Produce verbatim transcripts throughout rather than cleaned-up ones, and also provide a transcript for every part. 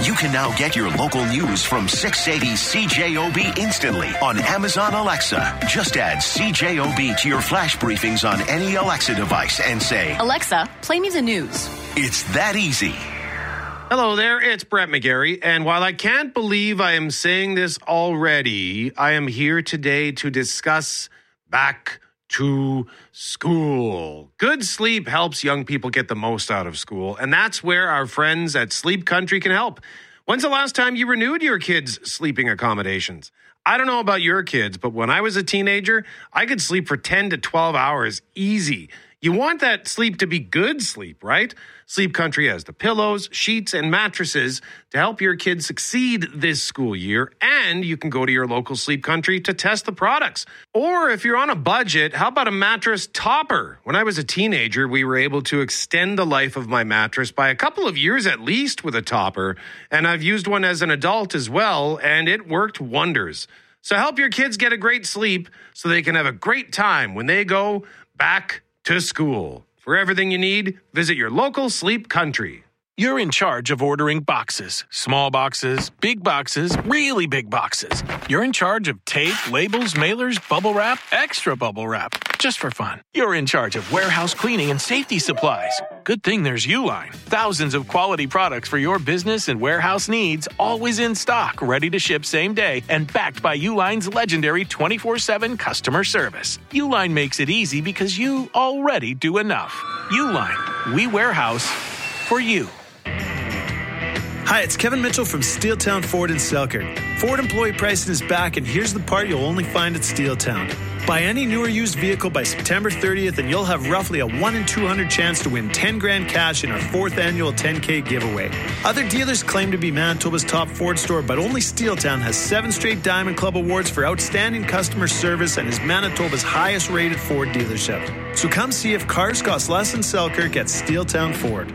You can now get your local news from six eighty C J O B instantly on Amazon Alexa. Just add C J O B to your flash briefings on any Alexa device and say, Alexa, play me the news. It's that easy. Hello there, it's Brett McGarry, and while I can't believe I am saying this already, I am here today to discuss back to school. Good sleep helps young people get the most out of school, and that's where our friends at Sleep Country can help. When's the last time you renewed your kids' sleeping accommodations? I don't know about your kids, but when I was a teenager, I could sleep for ten to twelve hours easy. You want that sleep to be good sleep, right? Sleep Country has the pillows, sheets, and mattresses to help your kids succeed this school year. And you can go to your local Sleep Country to test the products. Or if you're on a budget, how about a mattress topper? When I was a teenager, we were able to extend the life of my mattress by a couple of years at least with a topper. And I've used one as an adult as well, and it worked wonders. So help your kids get a great sleep so they can have a great time when they go back to school. For everything you need, visit your local Sleep Country. You're in charge of ordering boxes. Small boxes, big boxes, really big boxes. You're in charge of tape, labels, mailers, bubble wrap, extra bubble wrap. Just for fun. You're in charge of warehouse cleaning and safety supplies. Good thing there's Uline. Thousands of quality products for your business and warehouse needs, always in stock, ready to ship same day, and backed by Uline's legendary twenty-four seven customer service. Uline makes it easy because you already do enough. Uline. We warehouse for you. Hi, it's Kevin Mitchell from Steeltown Ford in Selkirk. Ford employee pricing is back, and here's the part you'll only find at Steeltown. Buy any new or used vehicle by September thirtieth, and you'll have roughly a one in two hundred chance to win ten grand cash in our fourth annual ten K giveaway. Other dealers claim to be Manitoba's top Ford store, but only Steeltown has seven straight Diamond Club awards for outstanding customer service and is Manitoba's highest rated Ford dealership. So come see if cars cost less in Selkirk at Steeltown Ford.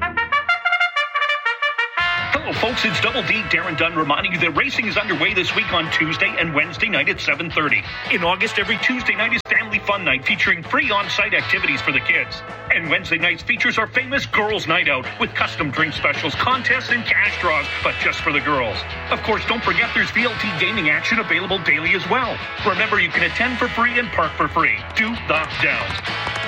Hello, folks. It's Double D, Darren Dunn, reminding you that racing is underway this week on Tuesday and Wednesday night at seven thirty. In August, every Tuesday night is Family Fun Night, featuring free on-site activities for the kids. And Wednesday nights features our famous Girls' Night Out, with custom drink specials, contests, and cash draws, but just for the girls. Of course, don't forget there's V L T gaming action available daily as well. Remember, you can attend for free and park for free. Do the Downs.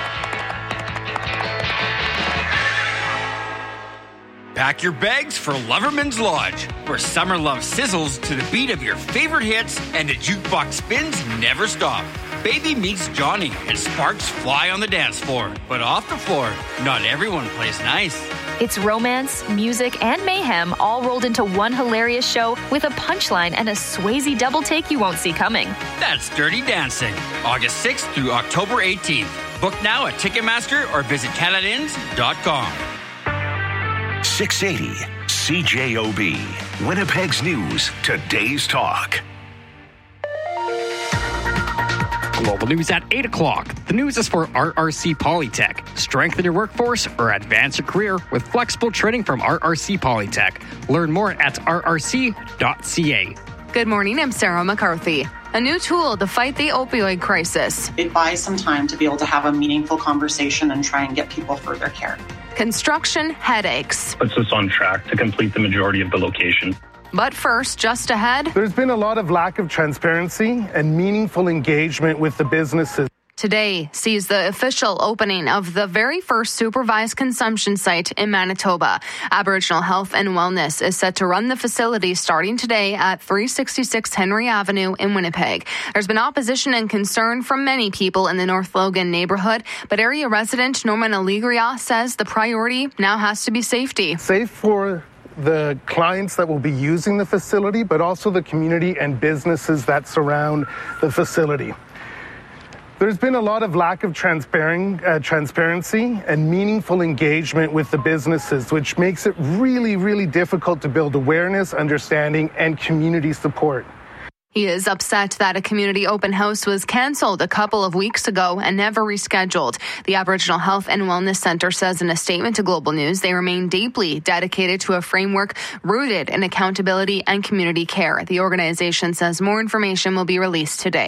Pack your bags for Loverman's Lodge, where summer love sizzles to the beat of your favorite hits and the jukebox spins never stop. Baby meets Johnny and sparks fly on the dance floor. But off the floor, not everyone plays nice. It's romance, music, and mayhem all rolled into one hilarious show with a punchline and a Swayze double take you won't see coming. That's Dirty Dancing, August sixth through October eighteenth. Book now at Ticketmaster or visit canada inns dot com. six eighty C J O B, Winnipeg's News, today's talk. Global News at eight o'clock. The news is for R R C Polytech. Strengthen your workforce or advance your career with flexible training from R R C Polytech. Learn more at r r c dot c a. Good morning, I'm Sarah McCarthy. A new tool to fight the opioid crisis. It buys some time to be able to have a meaningful conversation and try and get people further care. Construction headaches. Puts us on track to complete the majority of the location. But first, just ahead. There's been a lot of lack of transparency and meaningful engagement with the businesses. Today sees the official opening of the very first supervised consumption site in Manitoba. Aboriginal Health and Wellness is set to run the facility starting today at three sixty-six Henry Avenue in Winnipeg. There's been opposition and concern from many people in the North Logan neighborhood, but area resident Norman Aligria says the priority now has to be safety. Safe for the clients that will be using the facility, but also the community and businesses that surround the facility. There's been a lot of lack of transparent, uh, transparency and meaningful engagement with the businesses, which makes it really, really difficult to build awareness, understanding, and community support. He is upset that a community open house was canceled a couple of weeks ago and never rescheduled. The Aboriginal Health and Wellness Centre says in a statement to Global News they remain deeply dedicated to a framework rooted in accountability and community care. The organization says more information will be released today.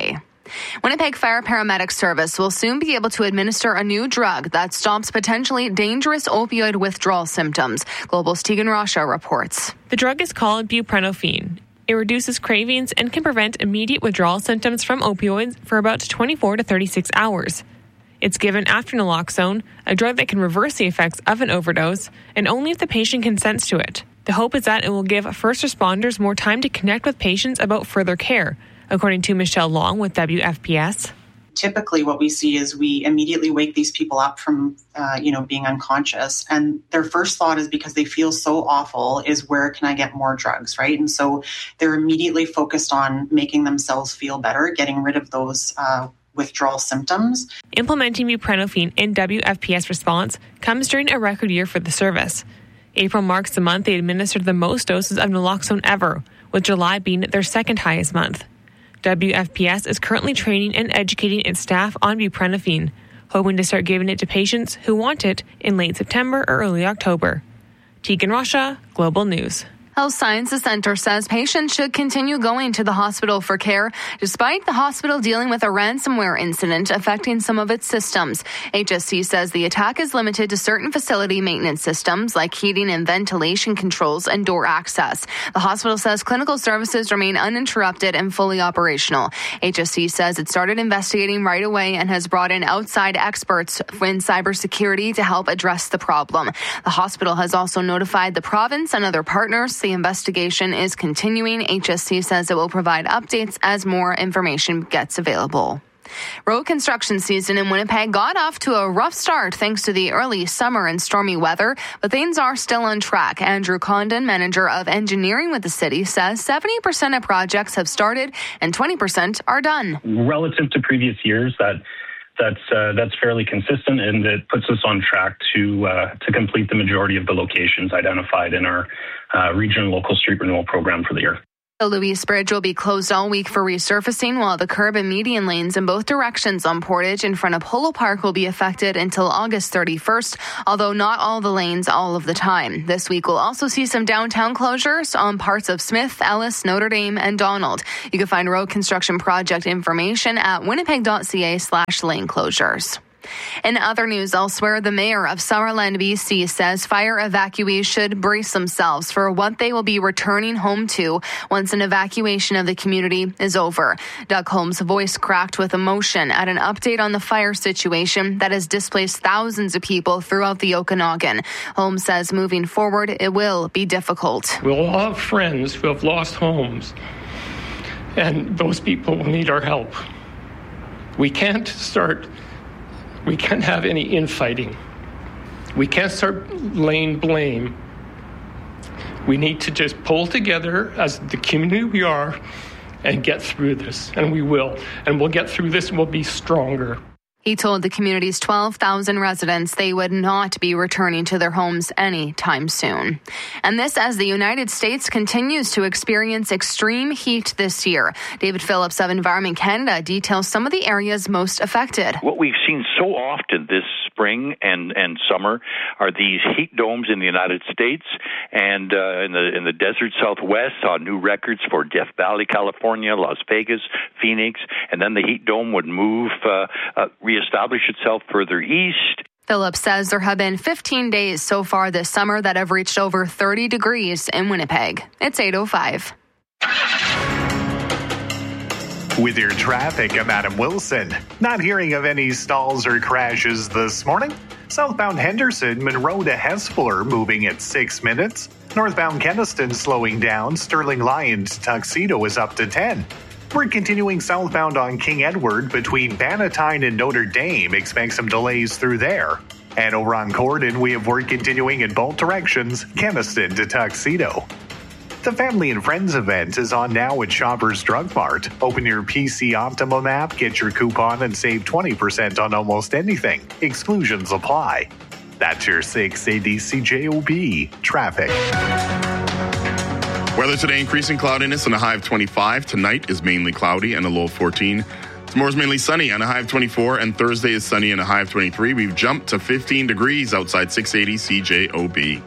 Winnipeg Fire Paramedic Service will soon be able to administer a new drug that stops potentially dangerous opioid withdrawal symptoms. Global's Tegan Rasha reports. The drug is called buprenorphine. It reduces cravings and can prevent immediate withdrawal symptoms from opioids for about twenty-four to thirty-six hours. It's given after naloxone, a drug that can reverse the effects of an overdose, and only if the patient consents to it. The hope is that it will give first responders more time to connect with patients about further care, according to Michelle Long with W F P S. Typically what we see is we immediately wake these people up from, uh, you know, being unconscious. And their first thought is, because they feel so awful, is where can I get more drugs, right? And so they're immediately focused on making themselves feel better, getting rid of those uh, withdrawal symptoms. Implementing buprenorphine in W F P S response comes during a record year for the service. April marks the month they administered the most doses of naloxone ever, with July being their second highest month. W F P S is currently training and educating its staff on buprenorphine, hoping to start giving it to patients who want it in late September or early October. Tegan Rasha, Global News. Health Sciences Center says patients should continue going to the hospital for care despite the hospital dealing with a ransomware incident affecting some of its systems. H S C says the attack is limited to certain facility maintenance systems like heating and ventilation controls and door access. The hospital says clinical services remain uninterrupted and fully operational. H S C says it started investigating right away and has brought in outside experts in cybersecurity to help address the problem. The hospital has also notified the province and other partners. The investigation is continuing. H S C says it will provide updates as more information gets available. Road construction season in Winnipeg got off to a rough start thanks to the early summer and stormy weather, but things are still on track. Andrew Condon, manager of engineering with the city, says seventy percent of projects have started and twenty percent are done. Relative to previous years, that That's uh, that's fairly consistent, and it puts us on track to uh, to complete the majority of the locations identified in our uh, regional and local street renewal program for the year. The Louise Bridge will be closed all week for resurfacing, while the curb and median lanes in both directions on Portage in front of Polo Park will be affected until August thirty-first, although not all the lanes all of the time. This week we'll also see some downtown closures on parts of Smith, Ellis, Notre Dame, and Donald. You can find road construction project information at winnipeg.ca slash lane closures. In other news elsewhere, the mayor of Summerland, B C says fire evacuees should brace themselves for what they will be returning home to once an evacuation of the community is over. Doug Holmes' voice cracked with emotion at an update on the fire situation that has displaced thousands of people throughout the Okanagan. Holmes says moving forward, it will be difficult. We'll all have friends who have lost homes, and those people will need our help. We can't start We can't have any infighting. We can't start laying blame. We need to just pull together as the community we are and get through this, and we will. And we'll get through this and we'll be stronger. He told the community's twelve thousand residents they would not be returning to their homes anytime soon. And this as the United States continues to experience extreme heat this year. David Phillips of Environment Canada details some of the areas most affected. What we've seen so often this spring and, and summer are these heat domes in the United States and uh, in the in the desert Southwest, saw new records for Death Valley, California, Las Vegas, Phoenix, and then the heat dome would move uh, uh, reestablish itself further east. Phillips says there have been fifteen days so far this summer that have reached over thirty degrees in Winnipeg. It's eight oh five. With your traffic, I'm Adam Wilson. Not hearing of any stalls or crashes this morning. Southbound Henderson, Monroe to Hespeler moving at six minutes. Northbound Keniston slowing down. Sterling Lion to Tuxedo is up to ten. We're continuing southbound on King Edward between Bannatyne and Notre Dame. Expect some delays through there. And over on Corden, we have work continuing in both directions, Keniston to Tuxedo. The Family and Friends event is on now at Shoppers Drug Mart. Open your P C Optimum app, get your coupon, and save twenty percent on almost anything. Exclusions apply. That's your six eighty C J O B traffic. Weather today, increasing cloudiness and a high of twenty-five. Tonight is mainly cloudy and a low of fourteen. Tomorrow's mainly sunny and a high of twenty-four. And Thursday is sunny and a high of twenty-three. We've jumped to fifteen degrees outside six eighty C J O B.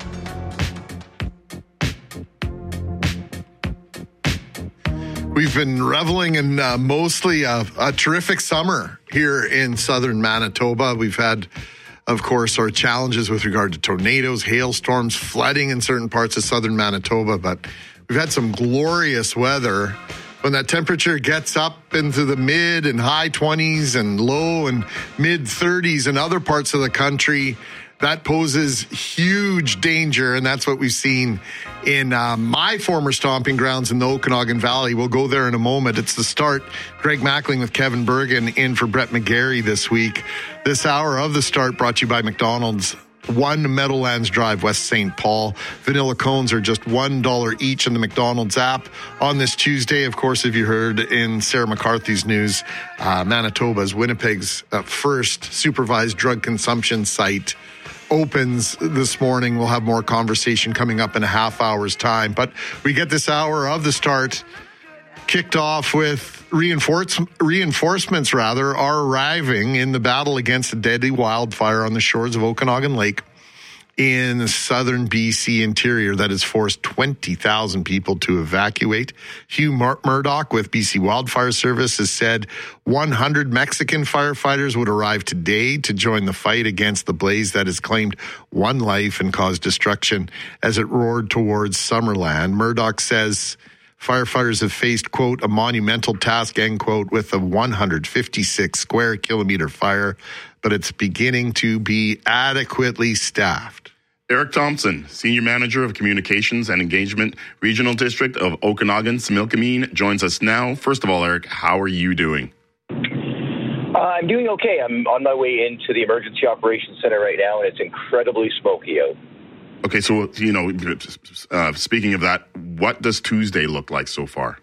We've been reveling in uh, mostly a, a terrific summer here in southern Manitoba. We've had, of course, our challenges with regard to tornadoes, hailstorms, flooding in certain parts of southern Manitoba, but we've had some glorious weather. When that temperature gets up into the mid and high twenties and low and mid thirties in other parts of the country, that poses huge danger, and that's what we've seen in uh, my former stomping grounds in the Okanagan Valley. We'll go there in a moment. It's the start. Greg Mackling with Kevin Bergen in for Brett McGarry this week. This hour of the start brought to you by McDonald's. One Meadowlands Drive, West Saint Paul. Vanilla cones are just one dollar each in the McDonald's app. On this Tuesday, of course, if you heard in Sarah McCarthy's news, uh, Manitoba's, Winnipeg's uh, first supervised drug consumption site opens this morning. We'll have more conversation coming up in a half hour's time. But we get this hour of the start kicked off with reinforce, reinforcements, rather, are arriving in the battle against a deadly wildfire on the shores of Okanagan Lake in the southern B C interior that has forced twenty thousand people to evacuate. Hugh Mur- Murdoch with B C Wildfire Service has said one hundred Mexican firefighters would arrive today to join the fight against the blaze that has claimed one life and caused destruction as it roared towards Summerland. Murdoch says firefighters have faced, quote, a monumental task, end quote, with a one hundred fifty-six square kilometer fire, but it's beginning to be adequately staffed. Eric Thompson, Senior Manager of Communications and Engagement, Regional District of Okanagan, Similkameen, joins us now. First of all, Eric, how are you doing? Uh, I'm doing okay. I'm on my way into the Emergency Operations Center right now, and it's incredibly smoky out. Okay, so, you know, uh, speaking of that, what does Tuesday look like so far?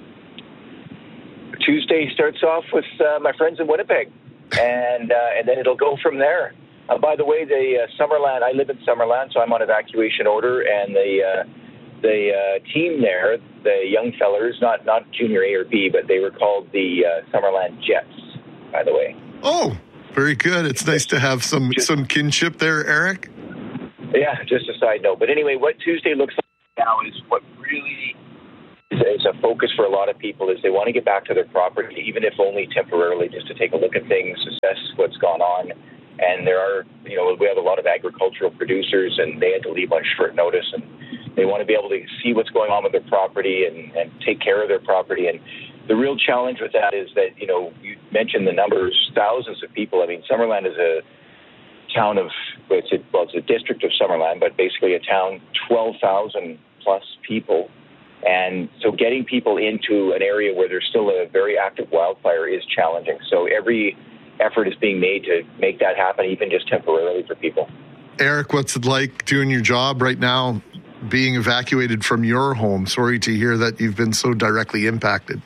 Tuesday starts off with uh, my friends in Winnipeg, and uh, and then it'll go from there. Uh, by the way, the uh, Summerland, I live in Summerland, so I'm on evacuation order, and the uh, the uh, team there, the young fellers, not, not junior A or B, but they were called the uh, Summerland Jets, by the way. Oh, very good. It's nice to have some, just, some kinship there, Eric. Yeah, just a side note. But anyway, what Tuesday looks like now is what really is, is a focus for a lot of people is they want to get back to their property, even if only temporarily, just to take a look at things, assess what's gone on. And there are, you know, we have a lot of agricultural producers, and they had to leave on short notice, and they want to be able to see what's going on with their property and, and take care of their property. And the real challenge with that is that, you know, you mentioned the numbers, thousands of people. I mean, Summerland is a town of, it's a, well, it's a district of Summerland, but basically a town, twelve thousand plus people. And so getting people into an area where there's still a very active wildfire is challenging. So every effort is being made to make that happen, even just temporarily for people. Eric, what's it like doing your job right now, being evacuated from your home? Sorry to hear that you've been so directly impacted.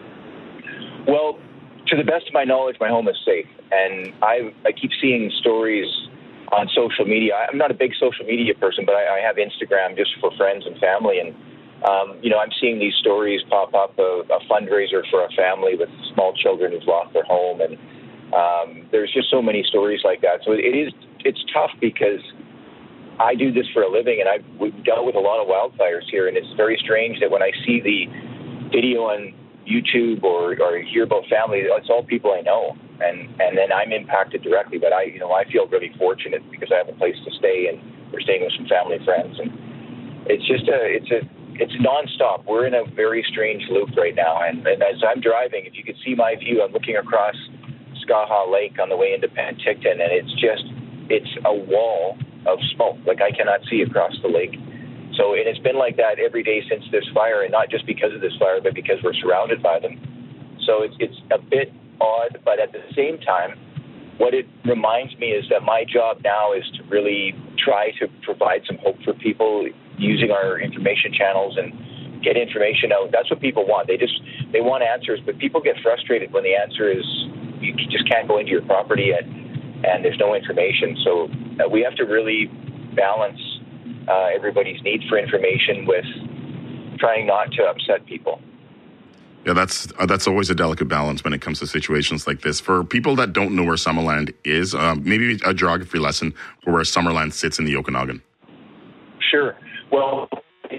Well, to the best of my knowledge, my home is safe. And I, I keep seeing stories on social media. I'm not a big social media person, but I, I have Instagram just for friends and family. And, um, you know, I'm seeing these stories pop up, a, a fundraiser for a family with small children who've lost their home. And um, there's just so many stories like that. So it is, it's tough because I do this for a living, and I've we've dealt with a lot of wildfires here. And it's very strange that when I see the video on YouTube or, or hear about family, it's all people I know. And, and then I'm impacted directly, but I, you know, I feel really fortunate because I have a place to stay, and we're staying with some family friends, and it's just a, it's a, it's nonstop. We're in a very strange loop right now, and, and as I'm driving, if you could see my view, I'm looking across Skaha Lake on the way into Penticton, and it's just, it's a wall of smoke. Like I cannot see across the lake. So, and it's been like that every day since this fire, and not just because of this fire, but because we're surrounded by them. So it's it's a bit odd, but at the same time, what it reminds me is that my job now is to really try to provide some hope for people using our information channels and get information out. That's what people want. They just, they want answers, but people get frustrated when the answer is you just can't go into your property and, and there's no information. So uh, we have to really balance uh, everybody's need for information with trying not to upset people. Yeah, that's uh, that's always a delicate balance when it comes to situations like this. For people that don't know where Summerland is, um, maybe a geography lesson for where Summerland sits in the Okanagan. Sure. Well,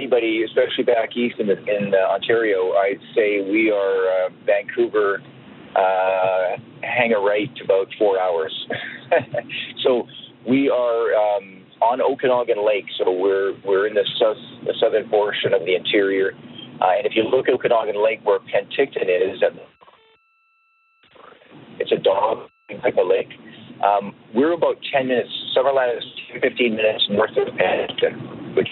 anybody, especially back east in, the, in uh, Ontario, I'd say we are uh, Vancouver, uh, hang a right about four hours. So we are um, on Okanagan Lake, so we're we're in the, south, the southern portion of the interior. Uh, and if you look at Okanagan Lake, where Penticton is, it's a dog type of lake. Um, we're about ten minutes, Summerland is fifteen minutes north of Penticton, which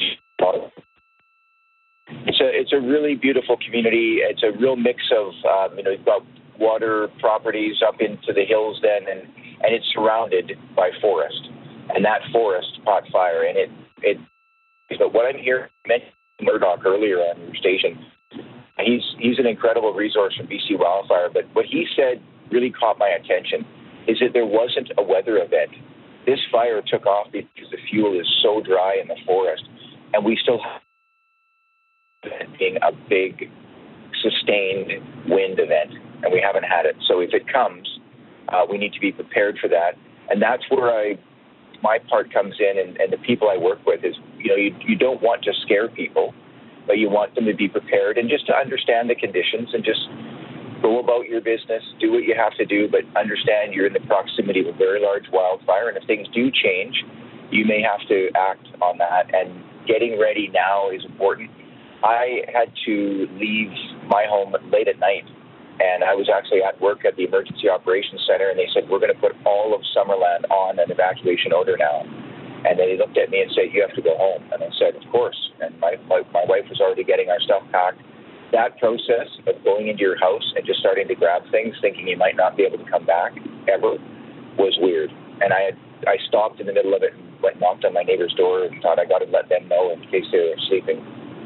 it's a it's a really beautiful community. It's a real mix of um, you know, you've got water properties up into the hills then, and, and it's surrounded by forest. And that forest caught fire, and it it. But what I'm hearing, I mentioned Murdoch earlier on your station. He's he's an incredible resource from B C Wildfire. But what he said really caught my attention is that there wasn't a weather event. This fire took off because the fuel is so dry in the forest, and we still have it being a big, sustained wind event, and we haven't had it. So if it comes, uh, we need to be prepared for that. And that's where I, my part comes in, and, and the people I work with is, you know, you, you don't want to scare people, but you want them to be prepared and just to understand the conditions and just go about your business, do what you have to do, but understand you're in the proximity of a very large wildfire, and if things do change, you may have to act on that, and getting ready now is important. I had to leave my home late at night, and I was actually at work at the Emergency Operations Center, and they said, we're going to put all of Summerland on an evacuation order now. And they looked at me and said, you have to go home. And I said, of course. And my, my, my wife was already getting our stuff packed. That process of going into your house and just starting to grab things, thinking you might not be able to come back ever, was weird. And I had, I stopped in the middle of it and went and knocked on my neighbor's door and thought I got to let them know in case they were sleeping.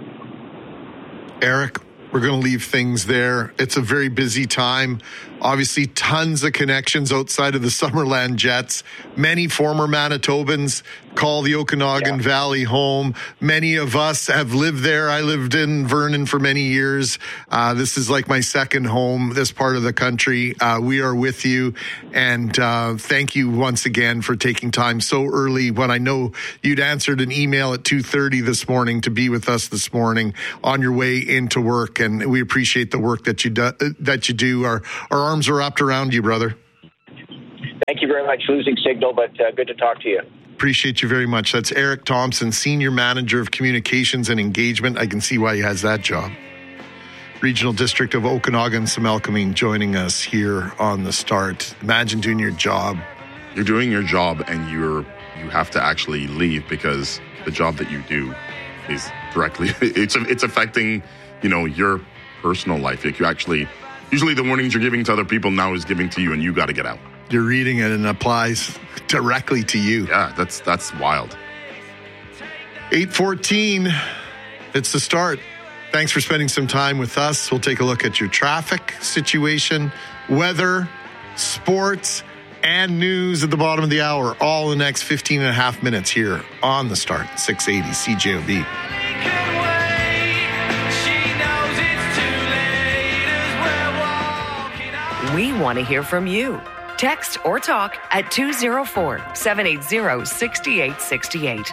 Eric, we're going to leave things there. It's a very busy time. Obviously, tons of connections outside of the Summerland Jets. Many former Manitobans call the Okanagan yeah. Valley home. Many of us have lived there. I lived in Vernon for many years. Uh, this is like my second home, this part of the country. Uh, we are with you. And uh, thank you once again for taking time so early when I know you'd answered an email at two thirty this morning to be with us this morning on your way into work. And we appreciate the work that you do. That you do. Our, our arms are wrapped around you, brother. Thank you very much. Losing signal, but uh, good to talk to you. Appreciate you very much. That's Eric Thompson, Senior Manager of Communications and Engagement. I can see why he has that job. Regional District of Okanagan, Similkameen, joining us here on The Start. Imagine doing your job. You're doing your job, and you're you have to actually leave because the job that you do is directly it's it's affecting, you know, your personal life. Like you actually, usually the warnings you're giving to other people now is giving to you, and you got to get out. You're reading it and it applies directly to you. Yeah, that's that's wild. eight fourteen, it's The Start. Thanks for spending some time with us. We'll take a look at your traffic situation, weather, sports, and news at the bottom of the hour, all in the next fifteen and a half minutes here on The Start, six eighty C J O B. We want to hear from you. Text or talk at two oh four, seven eight zero, six eight six eight.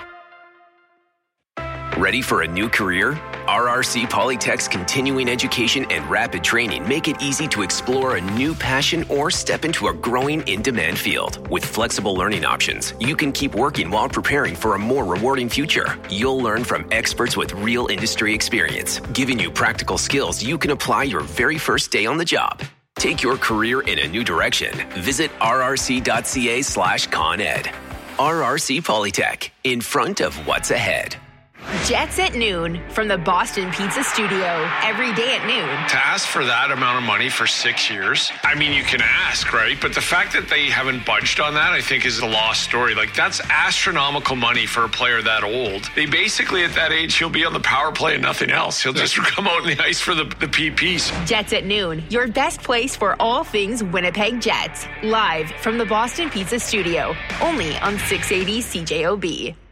Ready for a new career? R R C Polytech's continuing education and rapid training make it easy to explore a new passion or step into a growing in-demand field. With flexible learning options, you can keep working while preparing for a more rewarding future. You'll learn from experts with real industry experience, giving you practical skills you can apply your very first day on the job. Take your career in a new direction. Visit rrc.ca slash ConEd. R R C Polytech, in front of what's ahead. Jets at noon from the Boston Pizza Studio. Every day at noon. To ask for that amount of money for six years, I mean, you can ask, right? But the fact that they haven't budged on that, I think, is a lost story. Like, that's astronomical money for a player that old. They basically, at that age, he'll be on the power play and nothing else. He'll just come out in the ice for the, the P Ps. Jets at noon, your best place for all things Winnipeg Jets. Live from the Boston Pizza Studio. Only on six eighty C J O B.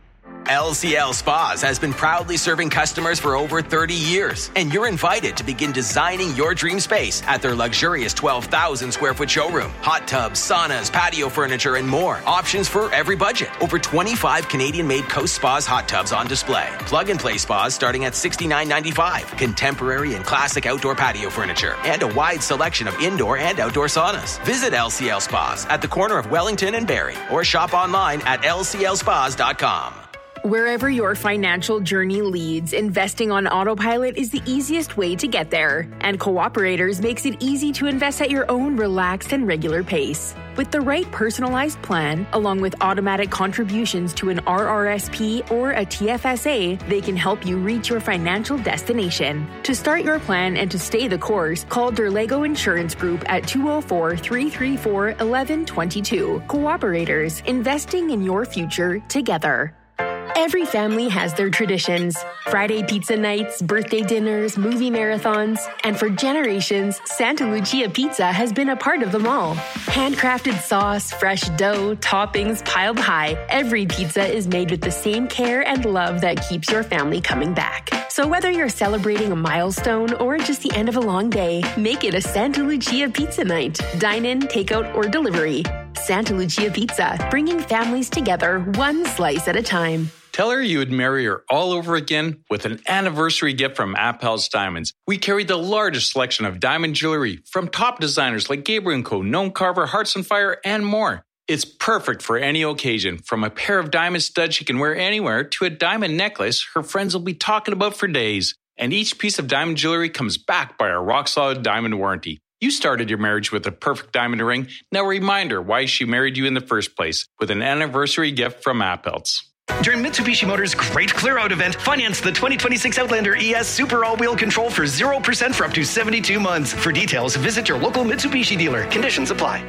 L C L Spas has been proudly serving customers for over thirty years, and you're invited to begin designing your dream space at their luxurious twelve thousand square foot showroom. Hot tubs, saunas, patio furniture, and more. Options for every budget. Over twenty-five Canadian-made Coast Spas hot tubs on display. Plug-and-play spas starting at sixty-nine ninety-five. Contemporary and classic outdoor patio furniture, and a wide selection of indoor and outdoor saunas. Visit L C L Spas at the corner of Wellington and Barrie, or shop online at L C L spas dot com. Wherever your financial journey leads, investing on autopilot is the easiest way to get there. And Cooperators makes it easy to invest at your own relaxed and regular pace. With the right personalized plan, along with automatic contributions to an R R S P or a T F S A, they can help you reach your financial destination. To start your plan and to stay the course, call Derlego Insurance Group at two oh four, three three four, one one two two. Cooperators, investing in your future together. Every family has their traditions. Friday pizza nights, birthday dinners, movie marathons. And for generations, Santa Lucia Pizza has been a part of them all. Handcrafted sauce, fresh dough, toppings piled high. Every pizza is made with the same care and love that keeps your family coming back. So whether you're celebrating a milestone or just the end of a long day, make it a Santa Lucia Pizza night. Dine in, takeout, or delivery. Santa Lucia Pizza, bringing families together one slice at a time. Tell her you would marry her all over again with an anniversary gift from Appel's Diamonds. We carry the largest selection of diamond jewelry from top designers like Gabriel and Co, Gnome Carver, Hearts on Fire, and more. It's perfect for any occasion, from a pair of diamond studs she can wear anywhere to a diamond necklace her friends will be talking about for days. And each piece of diamond jewelry comes backed by our rock-solid diamond warranty. You started your marriage with a perfect diamond ring. Now remind her why she married you in the first place with an anniversary gift from Appel's. During Mitsubishi Motors' Great Clear Out event, finance the twenty twenty-six Outlander E S Super All-Wheel Control for zero percent for up to seventy-two months. For details, visit your local Mitsubishi dealer. Conditions apply.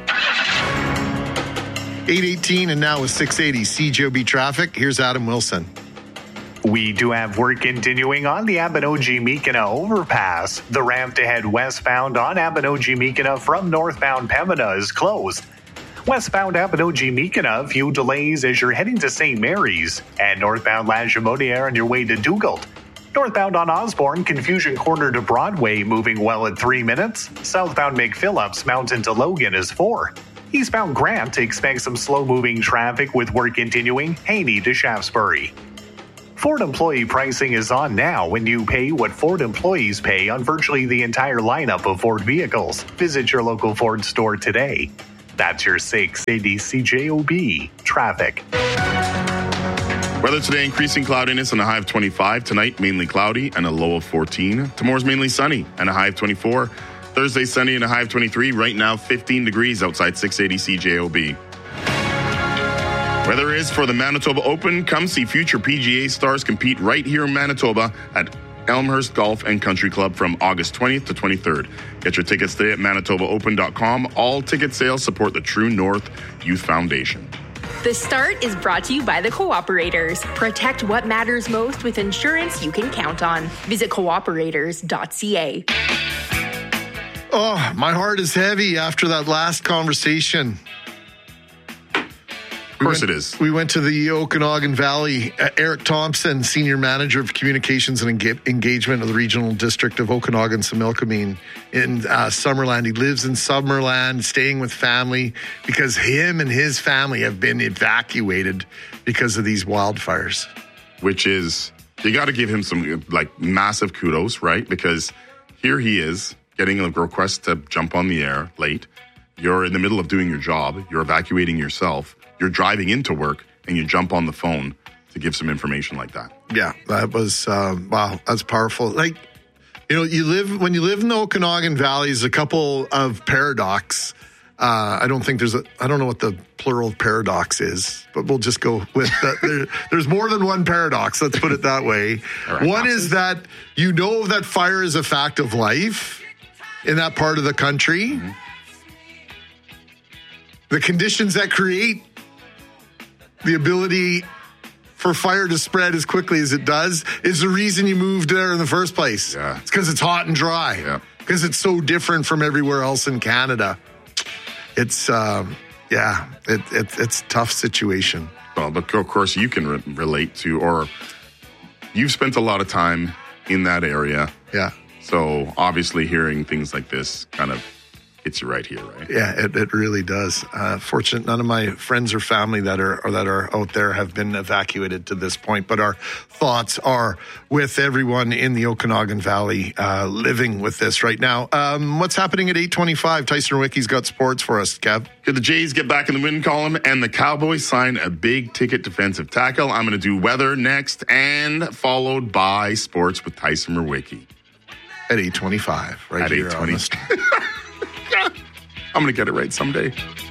eight eighteen and now with six eighty C J O B traffic. Here's Adam Wilson. We do have work continuing on the Abinogi-Mikina overpass. The ramp to head westbound on Abinogi-Mikina from northbound Pembina is closed. Westbound Abinogi-Mikina, few delays as you're heading to Saint Mary's. And northbound La Jamodiere on your way to Dugald. Northbound on Osborne, Confusion Corner to Broadway moving well at three minutes. Southbound McPhillips, Mountain to Logan is four. Eastbound Grant, expect some slow-moving traffic with work continuing, Haney to Shaftesbury. Ford employee pricing is on now when you pay what Ford employees pay on virtually the entire lineup of Ford vehicles. Visit your local Ford store today. That's your six eighty C J O B traffic. Weather today, increasing cloudiness and a high of twenty-five. Tonight, mainly cloudy and a low of fourteen. Tomorrow's mainly sunny and a high of twenty-four. Thursday, sunny and a high of twenty-three. Right now, fifteen degrees outside six eighty C J O B. Weather is for the Manitoba Open. Come see future P G A stars compete right here in Manitoba at Elmhurst Golf and Country Club from August twentieth to twenty-third. Get your tickets today at manitoba open dot com. All ticket sales support the True North Youth Foundation. The Start is brought to you by the Cooperators. Protect what matters most with insurance you can count on. Visit cooperators dot c a. Oh, my heart is heavy after that last conversation. Of course went, it is. We went to the Okanagan Valley. Uh, Eric Thompson, Senior Manager of Communications and Enga- Engagement of the Regional District of Okanagan-Similkameen in uh, Summerland. He lives in Summerland, staying with family because him and his family have been evacuated because of these wildfires. Which is, you got to give him some like massive kudos, right? Because here he is getting a request to jump on the air late. You're in the middle of doing your job. You're evacuating yourself. You're driving into work and you jump on the phone to give some information like that. Yeah, that was, um, wow, that's powerful. Like, you know, you live, when you live in the Okanagan Valley, there's a couple of paradox. Uh, I don't think there's a, I don't know what the plural of paradox is, but we'll just go with that. There, there's more than one paradox, let's put it that way. Right, one is that you know that fire is a fact of life in that part of the country. Mm-hmm. The conditions that create the ability for fire to spread as quickly as it does is the reason you moved there in the first place. Yeah. It's because it's hot and dry. Yeah. Because it's so different from everywhere else in Canada. It's um, Yeah, it, it, it's a tough situation. Well, but of course you can re- relate to, or you've spent a lot of time in that area. Yeah. So obviously hearing things like this kind of hits you right here, right? Yeah, it, it really does. Uh, fortunate, none of my friends or family that are or that are out there have been evacuated to this point, but our thoughts are with everyone in the Okanagan Valley uh, living with this right now. Um, what's happening at eight twenty-five? Tyson Wicky's got sports for us, Kev. Could the Jays get back in the win column and the Cowboys sign a big-ticket defensive tackle? I'm going to do weather next, and followed by sports with Tyson Murwicki. At eight twenty-five, right at here eight twenty. on the I'm going to get it right someday.